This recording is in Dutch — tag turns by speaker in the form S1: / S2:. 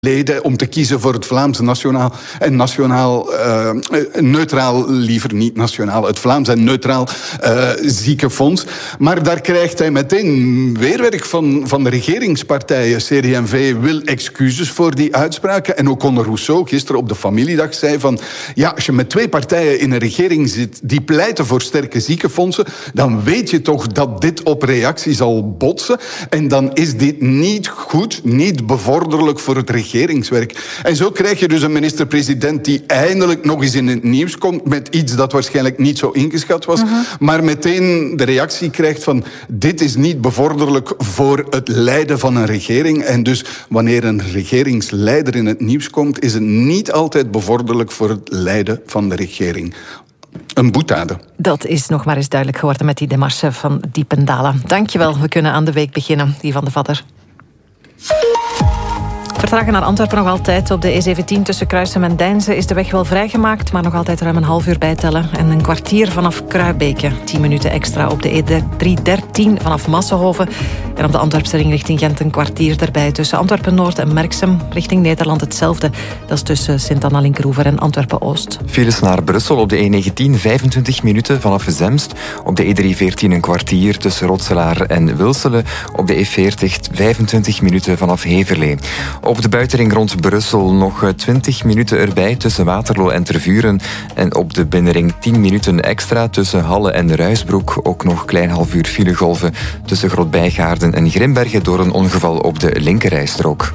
S1: leden om te kiezen voor het Vlaams Nationaal en neutraal, liever niet nationaal, het Vlaams en neutraal ziekenfonds. Maar daar krijgt hij meteen weerwerk van de regeringspartijen. CD&V wil excuses voor die uitspraken. En ook Conor Rousseau gisteren op de Familiedag zei van, ja, als je met twee partijen in een regering zit die pleiten voor sterke ziekenfondsen, dan weet je toch dat dit op reactie zal botsen. En dan is dit niet goed, niet bevorderlijk voor het regeringswerk. En zo krijg je dus een minister-president die eindelijk nog eens in het nieuws komt met iets dat waarschijnlijk niet zo ingeschat was, maar meteen de reactie krijgt van dit is niet bevorderlijk voor het leiden van een regering. En dus wanneer een regeringsleider in het nieuws komt, is het niet altijd bevorderlijk voor het leiden van de regering. Een boetade.
S2: Dat is nog maar eens duidelijk geworden met die demarche van Diependaala. Dankjewel, we kunnen aan de week beginnen. Die van de Vatter. Vertragen naar Antwerpen nog altijd. Op de E17 tussen Kruisem en Deinze is de weg wel vrijgemaakt, maar nog altijd ruim een half uur bijtellen. En een kwartier vanaf Kruibeke. 10 minuten extra op de E313 vanaf Massenhoven. En op de Antwerpse ring richting Gent een kwartier erbij. Tussen Antwerpen-Noord en Merksem richting Nederland hetzelfde. Dat is tussen Sint-Anna-Linkeroever en Antwerpen-Oost.
S3: Files naar Brussel op de E19 25 minuten vanaf Zemst. Op de E314 een kwartier tussen Rotselaar en Wilselen. Op de E40 25 minuten vanaf Heverlee. Op de buitenring rond Brussel nog 20 minuten erbij tussen Waterloo en Tervuren. En op de binnenring 10 minuten extra tussen Halle en Ruisbroek. Ook nog klein half uur filegolven tussen Grootbijgaarden en Grimbergen door een ongeval op de linkerrijstrook.